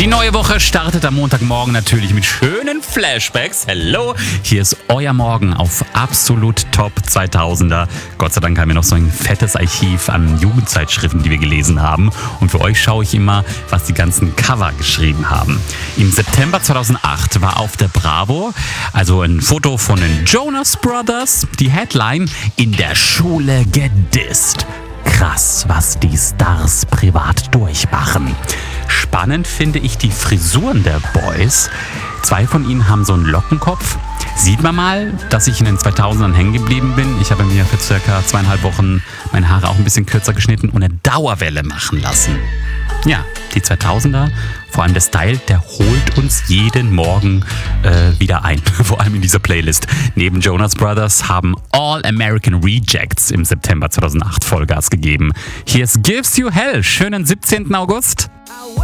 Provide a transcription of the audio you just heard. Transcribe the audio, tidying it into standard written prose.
Die neue Woche startet am Montagmorgen natürlich mit schönen Flashbacks. Hello, hier ist euer Morgen auf absolut Top 2000er. Gott sei Dank haben wir noch so ein fettes Archiv an Jugendzeitschriften, die wir gelesen haben. Und für euch schaue ich immer, was die ganzen Cover geschrieben haben. Im September 2008 war auf der Bravo also ein Foto von den Jonas Brothers. Die Headline: In der Schule gedisst. Krass, was die Stars privat durchmachen. Spannend finde ich die Frisuren der Boys. 2 von ihnen haben so einen Lockenkopf. Sieht man mal, dass ich in den 2000ern hängen geblieben bin. Ich habe mir für circa 2,5 Wochen meine Haare auch ein bisschen kürzer geschnitten und eine Dauerwelle machen lassen. Ja, die 2000er, vor allem der Style, der holt uns jeden Morgen wieder ein. Vor allem in dieser Playlist. Neben Jonas Brothers haben All American Rejects im September 2008 Vollgas gegeben. Hier ist Gives You Hell. Schönen 17. August.